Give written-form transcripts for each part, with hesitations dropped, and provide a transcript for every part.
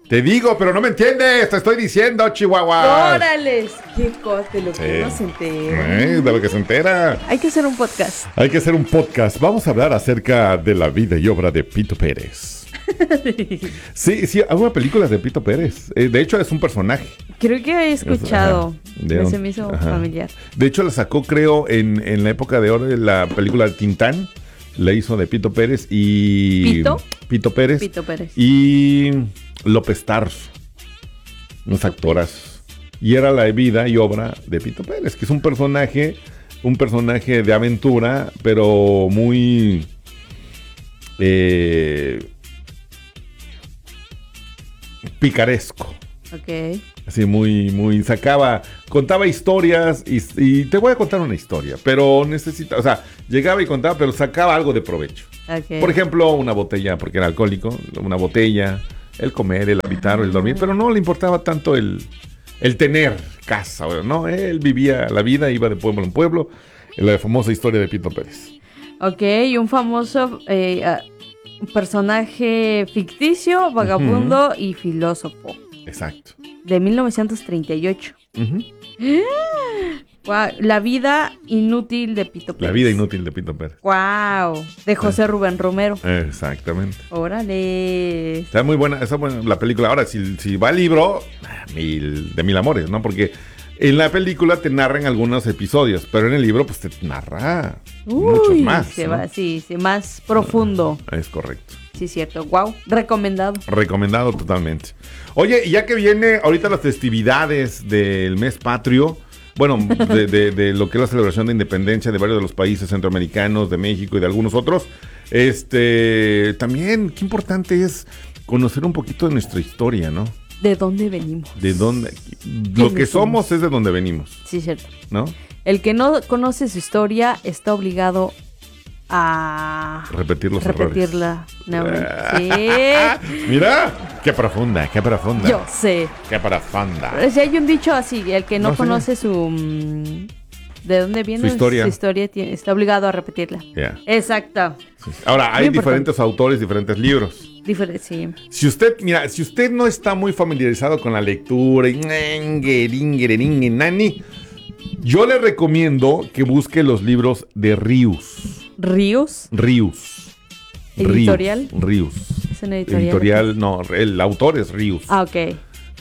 Te digo, pero no me entiendes. Te estoy diciendo, Chihuahua. ¡Órale! ¡Qué cosa de lo que uno se entera! De lo que se entera. Hay que hacer un podcast. Hay que hacer un podcast. Vamos a hablar acerca de la vida y obra de Pito Pérez. Sí, hay una película de Pito Pérez. De hecho, es un personaje. Creo que he escuchado. Se me hizo familiar. De hecho, la sacó, creo, en la época de oro de la película de Tintán. La hizo de Pito Pérez y... Pito Pérez. Y López Tarso. Unos actoras. Y era la vida y obra de Pito Pérez, que es un personaje de aventura, pero muy... picaresco. Ok. Así muy contaba historias y te voy a contar una historia, pero llegaba y contaba, pero sacaba algo de provecho. Okay. Por ejemplo, una botella, porque era alcohólico, una botella, el comer, el habitar, el dormir, pero no le importaba tanto el tener casa, ¿no? Él vivía la vida, iba de pueblo en pueblo, la famosa historia de Pito Pérez. Ok, un famoso personaje ficticio, vagabundo y filósofo. Exacto. De 1938. Wow, la vida inútil de Pito Pérez. La vida inútil de Pito Pérez. Wow, de José Rubén Romero. Exactamente. Órale. Está muy buena, la película. Ahora, si va al libro, de mil amores, ¿no? Porque en la película te narran algunos episodios, pero en el libro pues te narra muchos más. Sí, más profundo. Es correcto. Sí, cierto. Wow, recomendado. Recomendado totalmente. Oye, y ya que viene ahorita las festividades del mes patrio, bueno, de lo que es la celebración de independencia de varios de los países centroamericanos, de México y de algunos otros, también qué importante es conocer un poquito de nuestra historia, ¿no? ¿De dónde venimos? Lo que somos es de donde venimos. Sí, cierto. ¿No? El que no conoce su historia está obligado a repetirla. Sí. Mira, qué profunda. Yo sé. Qué profunda. Si hay un dicho así, el que no conoce de dónde viene su historia está obligado a repetirla. Yeah. Exacto. Sí. Ahora, hay diferentes autores, diferentes libros. Sí. Si usted no está muy familiarizado con la lectura, yo le recomiendo que busque los libros de Ríos. ¿Ríos? ¿Editorial? Ríos. ¿Es una editorial? Editorial, no, el autor es Ríos. Ah, ok.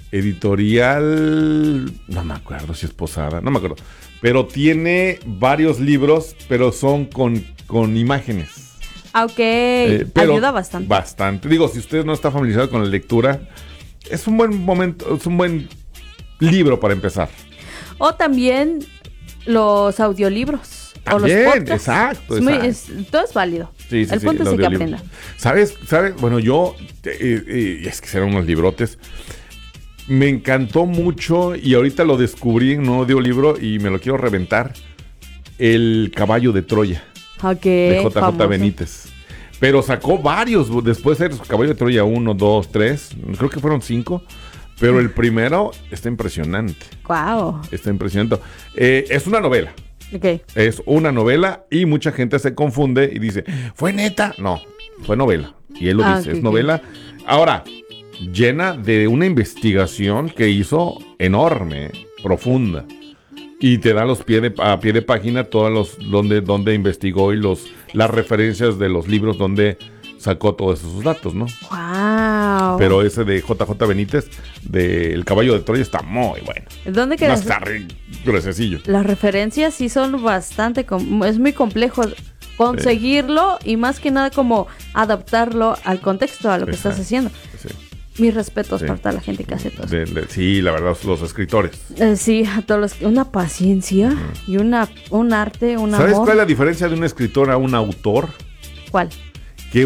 Editorial, no me acuerdo si es Posada, no me acuerdo. Pero tiene varios libros, pero son con imágenes. Ah, ok. Ayuda bastante. Bastante. Digo, si usted no está familiarizado con la lectura, es un buen momento, es un buen libro para empezar. O también los audiolibros. También, o los podcasts. Exacto. Todo es válido. Sí, el punto es que aprenda. ¿Sabes? Bueno, yo, es que serán unos librotes. Me encantó mucho y ahorita lo descubrí en un audiolibro y me lo quiero reventar. El caballo de Troya. De JJ famoso. Benítez. Pero sacó varios. Después de Caballo de Troya 1, 2, 3. Creo que fueron 5. Pero el primero está impresionante. Wow. Está impresionante. Es una novela. Okay. Es una novela y mucha gente se confunde y dice, ¿fue neta? No, fue novela. Y él lo dice, es novela. Ahora, llena de una investigación que hizo enorme, profunda. Y te da a pie de página todos donde investigó y las referencias de los libros donde sacó todos esos datos, ¿no? ¡Wow! Pero ese de JJ Benítez, del Caballo de Troya, está muy bueno. ¿Dónde queda? Está gruesecillo. Las referencias sí son bastante... es muy complejo conseguirlo y más que nada como adaptarlo al contexto, a lo que estás haciendo. Sí. Mis respetos para toda la gente que hace todo eso. Sí, la verdad, los escritores. Sí, a todos los... Una paciencia y un arte, un amor. ¿Sabes cuál es la diferencia de un escritor a un autor? ¿Cuál? Que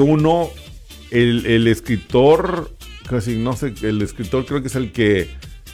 el escritor, casi no sé, el escritor creo que es el que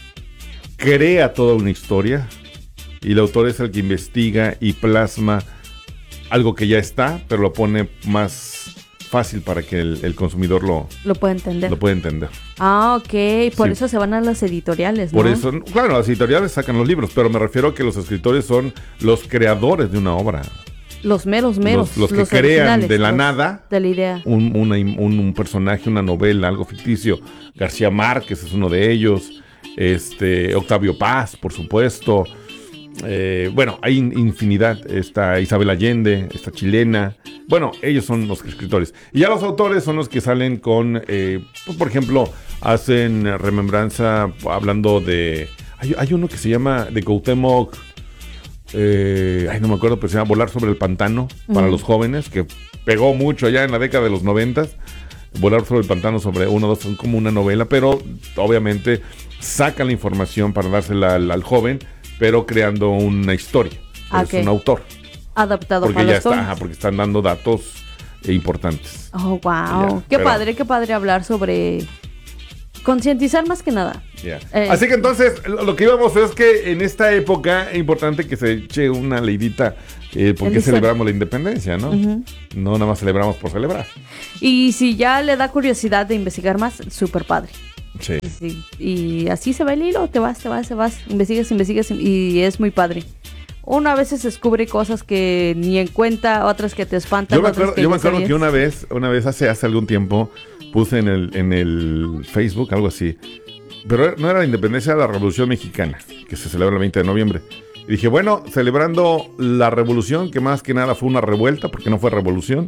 crea toda una historia y el autor es el que investiga y plasma algo que ya está, pero lo pone más fácil para que el consumidor lo pueda entender. Lo puede entender. Ah, ok. Por eso se van a las editoriales, ¿no? Por eso, claro, las editoriales sacan los libros, pero me refiero a que los escritores son los creadores de una obra. Los meros, los que crean de la nada de la idea. Un personaje, una novela, algo ficticio. García Márquez es uno de ellos. Octavio Paz, por supuesto. Bueno, hay infinidad. Está Isabel Allende, está chilena. Bueno, ellos son los escritores. Y ya los autores son los que salen con, pues, por ejemplo, hacen remembranza hablando de... Hay uno que se llama de Cuauhtémoc, no me acuerdo, pero se llama Volar sobre el pantano para los jóvenes, que pegó mucho allá en la década de los 90. Volar sobre el pantano sobre 1, 2, son como una novela, pero obviamente sacan la información para dársela al joven, pero creando una historia. Es un autor. Adaptado porque para ya los jóvenes. está, porque están dando datos importantes. Oh, wow. Qué padre hablar sobre concientizar más que nada. Yeah. Así que entonces, lo que íbamos es que en esta época es importante que se eche una leidita, porque celebramos la independencia, ¿no? Uh-huh. No nada más celebramos por celebrar. Y si ya le da curiosidad de investigar más, súper padre. Sí. Y así se va el hilo, te vas, investigas y es muy padre. Uno a veces descubre cosas que ni en cuenta, otras que te espantan. Yo me acuerdo que una vez hace algún tiempo puse en el Facebook algo así, pero no era la independencia, era la Revolución Mexicana, que se celebra el 20 de noviembre. Y dije, bueno, celebrando la revolución, que más que nada fue una revuelta, porque no fue revolución.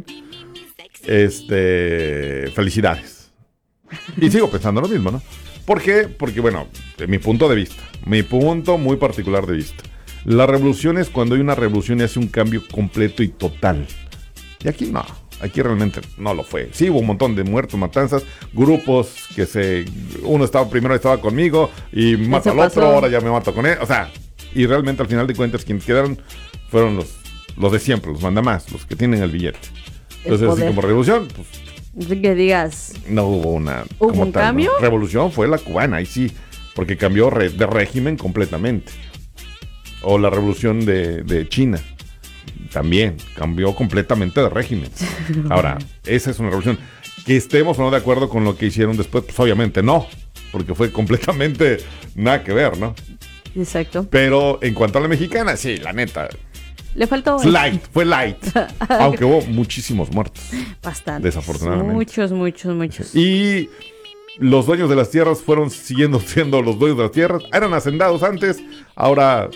Felicidades. Y sigo pensando lo mismo, ¿no? ¿Por qué? Porque, bueno, mi punto muy particular de vista. La revolución es cuando hay una revolución y hace un cambio completo y total. Y aquí no. Aquí realmente no lo fue. Sí, hubo un montón de muertos, matanzas, grupos que primero estaba conmigo y mata al otro, ahora ya me mato con él. O sea, y realmente al final de cuentas quienes quedaron fueron los de siempre, los mandamás, los que tienen el billete. Entonces, así como revolución, pues... Que digas... No hubo ¿Hubo un cambio? ¿No? Revolución fue la cubana, ahí sí, porque cambió de régimen completamente. O la revolución de China. También cambió completamente de régimen. Ahora, esa es una revolución. Que estemos o no de acuerdo con lo que hicieron después, pues obviamente no, porque fue completamente nada que ver, ¿no? Exacto. Pero en cuanto a la mexicana, sí, la neta. Le faltó... Fue light. Aunque hubo muchísimos muertos. Bastante. Desafortunadamente. Muchos. Y los dueños de las tierras fueron siguiendo siendo los dueños de las tierras. Eran hacendados antes, ahora...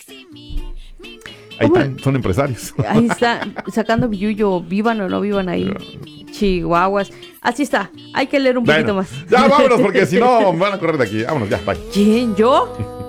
Ahí están, son empresarios. Ahí está, sacando billuyo, vivan o no vivan ahí. Chihuahuas. Así está, hay que leer un poquito más. Ya vámonos, porque si no, me van a correr de aquí. Vámonos, ya, bye. ¿Quién? ¿Yo?